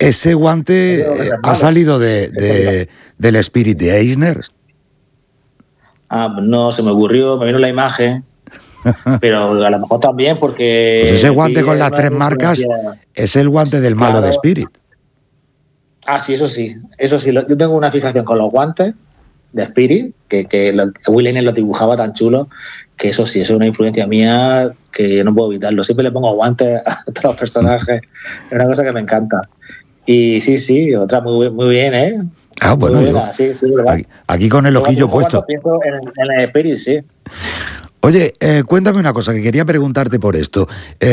Ese guante ha salido del Spirit de Eisner. No, se me ocurrió, me vino la imagen, pero a lo mejor también porque... Pues ese guante con las 3 marcas es el guante del malo de Spirit. Sí, eso sí. Yo tengo una fijación con los guantes de Spirit, que Will Eisner los dibujaba tan chulo, que eso sí, es una influencia mía que no puedo evitarlo. Siempre le pongo guantes a todos los personajes, es una cosa que me encanta. Y sí, otra muy bien, ¿eh? Bueno, muy buena, sí, aquí con el ojillo puesto. Pienso en el Spirit, sí. Oye, cuéntame una cosa que quería preguntarte por esto.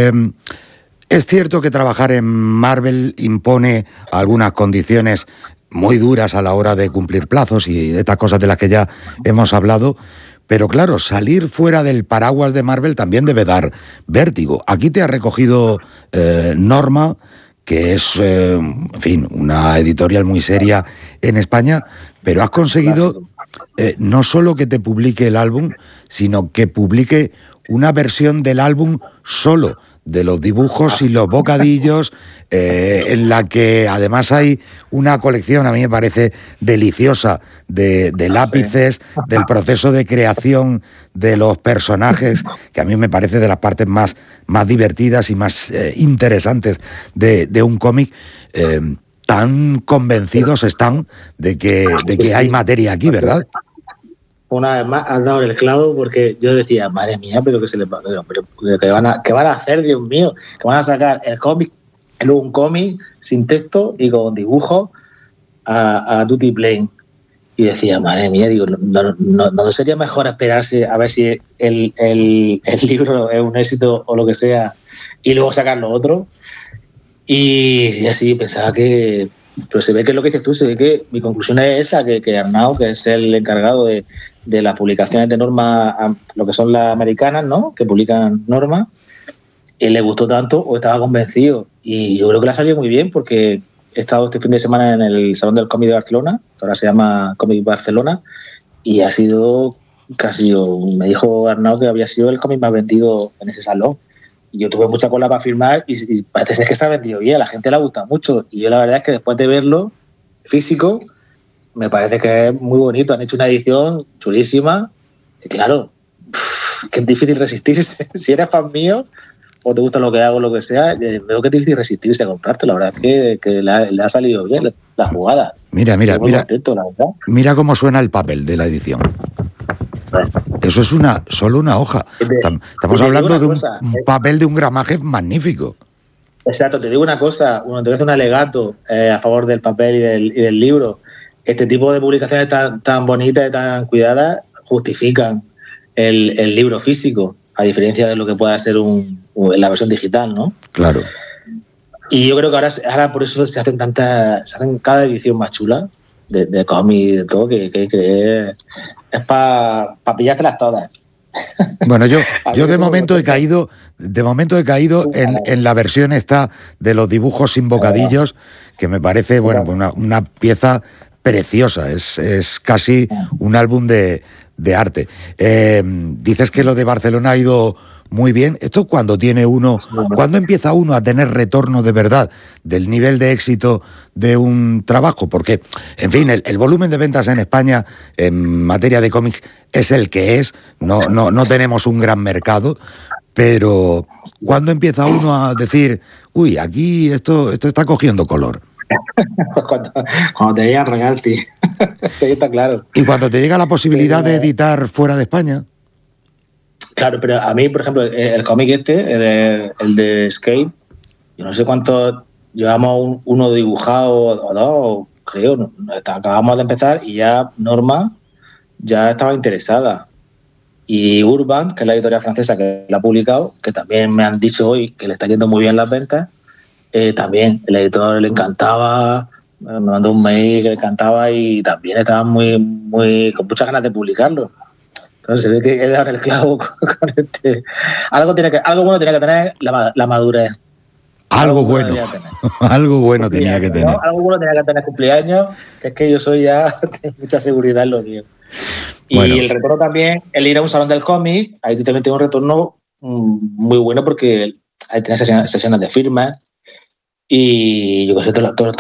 Es cierto que trabajar en Marvel impone algunas condiciones muy duras a la hora de cumplir plazos y de estas cosas de las que ya hemos hablado, pero claro, salir fuera del paraguas de Marvel también debe dar vértigo. Aquí te ha recogido Norma, que es, en fin, una editorial muy seria en España, pero has conseguido no solo que te publique el álbum, sino que publique una versión del álbum solo, de los dibujos y los bocadillos, en la que además hay una colección, a mí me parece deliciosa, de lápices, del proceso de creación de los personajes, que a mí me parece de las partes más divertidas y más interesantes de un cómic. Tan convencidos están de que hay materia aquí, ¿verdad? Una vez más has dado el clavo, porque yo decía, madre mía, pero que se les va, pero ¿qué van a hacer, Dios mío? Que van a sacar el cómic, un cómic sin texto y con dibujos a Tutti Plain. Y decía, madre mía, digo, ¿no sería mejor esperarse a ver si el libro es un éxito o lo que sea y luego sacar lo otro? Y así pensaba que... Pero se ve que es lo que dices tú, se ve que mi conclusión es esa, que Arnau, que es el encargado de las publicaciones de Norma, lo que son las americanas, ¿no?, que publican Norma, le gustó tanto o estaba convencido. Y yo creo que le ha salido muy bien, porque he estado este fin de semana en el Salón del Cómic de Barcelona, que ahora se llama Cómic Barcelona, y ha sido casi, me dijo Arnau que había sido el cómic más vendido en ese salón. Y yo tuve mucha cola para firmar y parece ser que se ha vendido bien, a la gente le gusta mucho. Y yo la verdad es que después de verlo físico, me parece que es muy bonito. Han hecho una edición chulísima. Y claro, que es difícil resistirse. Si eres fan mío o te gusta lo que hago, lo que sea, veo que es difícil resistirse a comprarte. La verdad es que le ha salido bien la jugada. Mira. Contento, la verdad. Mira cómo suena el papel de la edición. Eso es solo una hoja. Estamos hablando de un papel de un gramaje magnífico. Exacto, te digo una cosa, cuando te hace un alegato a favor del papel y del libro, este tipo de publicaciones tan bonitas y tan cuidadas justifican el libro físico, a diferencia de lo que pueda ser la versión digital, ¿no? Claro. Y yo creo que ahora por eso se hacen cada edición más chula de cómic y de todo, que es para pillártelas todas. Bueno, yo de momento he caído en la versión esta de los dibujos sin bocadillos, que me parece, bueno, una pieza preciosa, es casi un álbum de arte. Dices que lo de Barcelona ha ido muy bien. Esto cuando empieza uno a tener retorno de verdad del nivel de éxito de un trabajo, porque, en fin, el volumen de ventas en España en materia de cómics es el que es, no tenemos un gran mercado, pero ¿cuándo empieza uno a decir, uy, aquí esto está cogiendo color? Cuando te llega royalty, sí, está claro. Y cuando te llega la posibilidad de editar fuera de España. Claro, pero a mí, por ejemplo, el cómic el de Escape, yo no sé cuánto, llevamos uno dibujado o dos, creo, acabamos de empezar y ya Norma ya estaba interesada. Y Urban, que es la editorial francesa que la ha publicado, que también me han dicho hoy que le está yendo muy bien las ventas, también el editor le encantaba, me mandó un mail que le encantaba y también estaban muy con muchas ganas de publicarlo. Entonces se ve que he dado el clavo con este. Algo bueno tiene que tener la madurez. Algo bueno tenía que tener. Algo bueno tenía que tener cumpleaños, que es que yo soy ya tengo mucha seguridad en lo mío. Y el retorno también, el ir a un salón del cómic, ahí tú también tienes un retorno muy bueno, porque ahí tienes sesiones de firmas y yo qué sé, todo